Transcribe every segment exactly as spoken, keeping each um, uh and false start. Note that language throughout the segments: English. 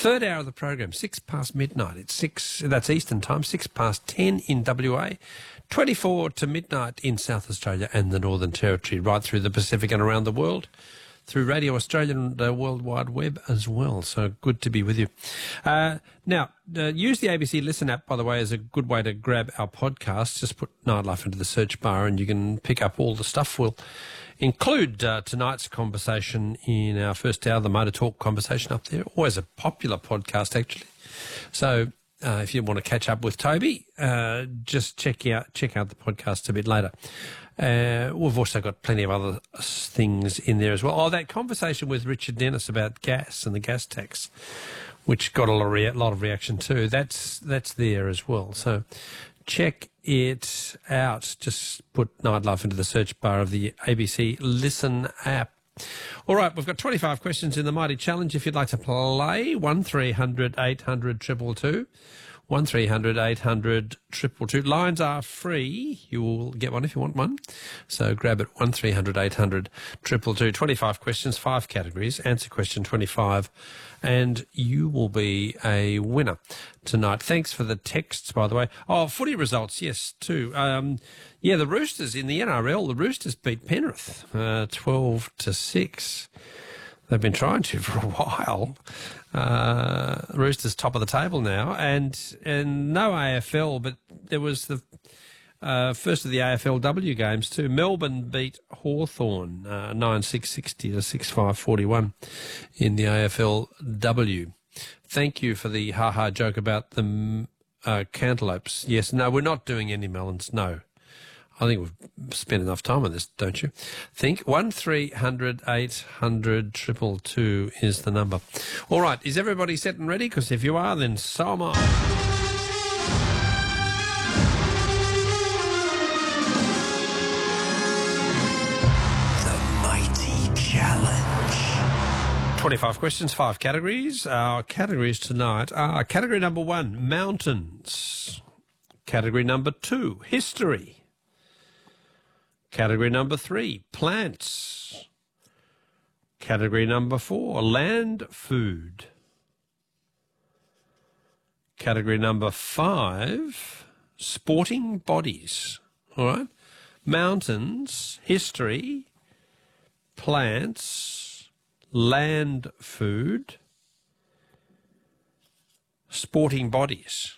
Third hour of the program, six past midnight. It's six, that's Eastern time, six past ten in W A, twenty-four to midnight in South Australia and the Northern Territory, right through the Pacific and around the world, through Radio Australia and the World Wide Web as well. So good to be with you. Uh, now, uh, use the A B C Listen app, by the way, as a good way to grab our podcast. Just put Nightlife into the search bar and you can pick up all the stuff. We'll include uh, tonight's conversation in our first hour, the Motor Talk conversation up there. Always a popular podcast, actually. So uh, if you want to catch up with Toby, uh, just check out check out the podcast a bit later. Uh, we've also got plenty of other things in there as well. Oh, that conversation with Richard Dennis about gas and the gas tax, which got a lot of, rea- lot of reaction too. That's that's there as well. So check it out. Just put Nightlife into the search bar of the A B C Listen app. All right, we've got twenty-five questions in the Mighty Challenge. If you'd like to play, one three hundred eight hundred two two two. one three hundred eight hundred two two two. Lines are free. You will get one if you want one. So grab it, one three hundred eight hundred two two two. twenty-five questions, five categories. Answer question twenty-five and you will be a winner tonight. Thanks for the texts, by the way. Oh, footy results, yes, too. Um, yeah, the Roosters in the N R L, the Roosters beat Penrith uh, twelve to six. They've been trying to for a while. Uh, Roosters top of the table now, and and no A F L, but there was the uh, first of the A F L W games too. Melbourne beat Hawthorn uh, nine six sixty to six five forty-one in the A F L W. Thank you for the ha-ha joke about the uh, cantaloupes. Yes, no, we're not doing any melons, no. I think we've spent enough time on this, don't you? Think one three hundred eight hundred two two two is the number. All right, is everybody set and ready? Because if you are, then so am I. The Mighty Challenge. twenty-five questions, five categories. Our categories tonight are category number one, mountains. Category number two, history. Category number three, plants. Category number four, land food. Category number five, sporting bodies. All right? Mountains, history, plants, land food, sporting bodies.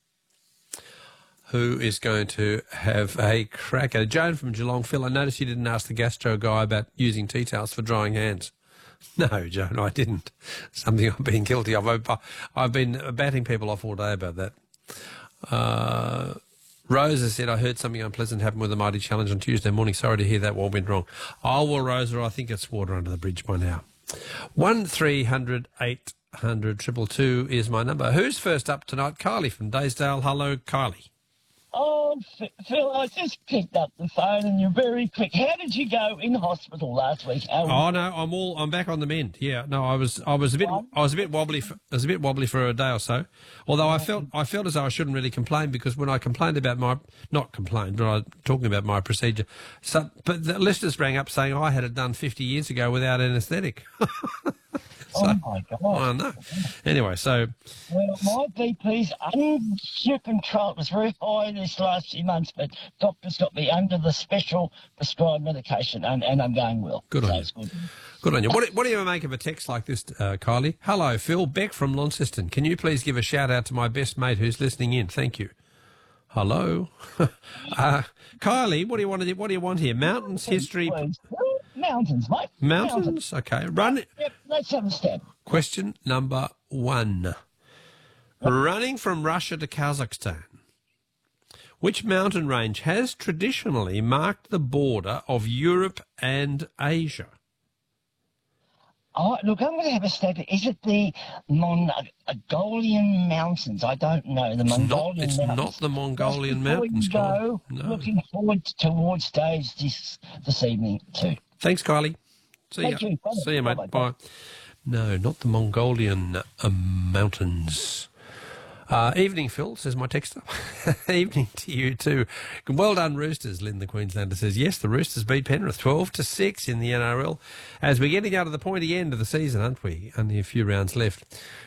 Who is going to have a crack at it? Joan from Geelong. Phil, I noticed you didn't ask the gastro guy about using tea towels for drying hands. No, Joan, I didn't. Something I've been guilty of. I've, I've been batting people off all day about that. Uh, Rosa said, I heard something unpleasant happen with the Mighty Challenge on Tuesday morning. Sorry to hear that. What went wrong? Oh, well, Rosa, I think it's water under the bridge by now. one three hundred eight hundred two two two is my number. Who's first up tonight? Kylie from Daysdale. Hello, Kylie. Oh, Phil, I just picked up the phone and you're very quick. How did you go in hospital last week? How oh no, I'm all I'm back on the mend. Yeah, no, I was I was a bit I was a bit wobbly. For, I was a bit wobbly for a day or so. Although I felt I felt as though I shouldn't really complain because when I complained about my not complained, but I was talking about my procedure. So, but the listeners rang up saying I had it done fifty years ago without anaesthetic. So, oh, my God. I know. Anyway, so... Well, my B P's under control. It was very high this last few months, but doctors got me under the special prescribed medication, and, and I'm going well. Good so on you. Good. good on you. What, what do you make of a text like this, uh, Kylie? Hello, Phil. Beck from Launceston. Can you please give a shout-out to my best mate who's listening in? Thank you. Hello. uh, Kylie, what do you want to do? What do you want here? Mountains, history... Please. Mountains, mate. Mountains? Mountains. Okay. Run. Yep, let's have a step. Question number one. Yep. Running from Russia to Kazakhstan, which mountain range has traditionally marked the border of Europe and Asia? Oh, look, I'm going to have a step. Is it the Mongolian Mountains? I don't know. The it's Mongolian not, It's Mountains. not the Mongolian Before Mountains, you go, no. Looking forward towards Dave's this, this evening too. Thanks, Kylie. See Thank ya. you. Bye. See you, mate. Bye. Bye. No, not the Mongolian uh, mountains. Uh, evening, Phil, says my texter. Evening to you too. Well done, Roosters, Lynn the Queenslander says. Yes, the Roosters beat Penrith twelve to six in the N R L. As we're getting out of the pointy end of the season, aren't we? Only a few rounds left.